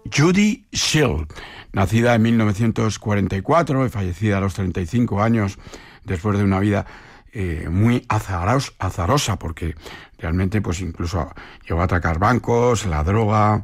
Judee Schill, nacida en 1944 y fallecida a los 35 años después de una vida muy azarosa, porque realmente pues incluso llegó a atracar bancos, la droga,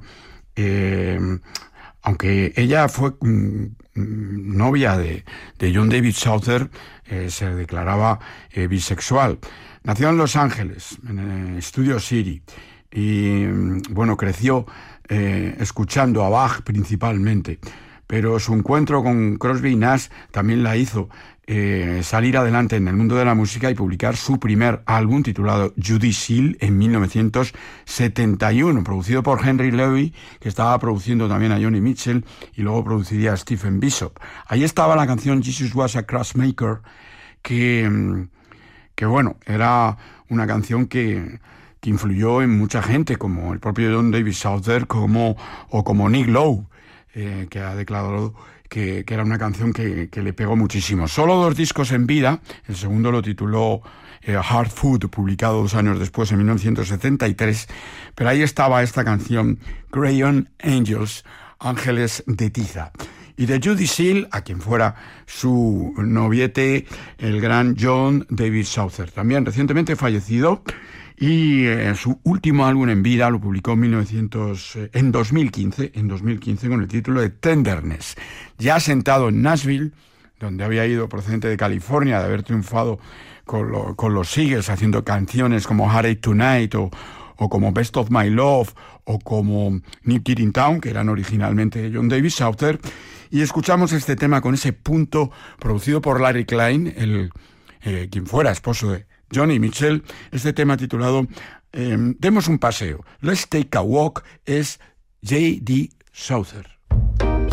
aunque ella fue novia de John David Souther, se declaraba bisexual. Nació en Los Ángeles, en Studio City, y bueno, creció escuchando a Bach principalmente, pero su encuentro con Crosby y Nash también la hizo salir adelante en el mundo de la música y publicar su primer álbum titulado Judee Schill en 1971, producido por Henry Levy, que estaba produciendo también a Joni Mitchell y luego produciría a Stephen Bishop. Ahí estaba la canción Jesus Was a Crossmaker, que bueno, era una canción que influyó en mucha gente, como el propio John David Souther o como Nick Lowe, que ha declarado que era una canción que le pegó muchísimo. Solo 2 discos en vida, el segundo lo tituló Hard Food, publicado 2 años después, en 1973, pero ahí estaba esta canción, Crayon Angels, Ángeles de Tiza. Y de Judee Schill, a quien fuera su noviete, el gran John David Souther, también recientemente fallecido, y su último álbum en vida lo publicó en 2015 con el título de Tenderness. Ya sentado en Nashville, donde había ido procedente de California, de haber triunfado con los Eagles, haciendo canciones como Heartache Tonight o como Best of My Love o como New Kid in Town, que eran originalmente de John David Souther, y escuchamos este tema con ese punto producido por Larry Klein, quien fuera esposo de Joni Mitchell. Este tema titulado Demos un paseo, Let's Take a Walk, es J.D. Souther.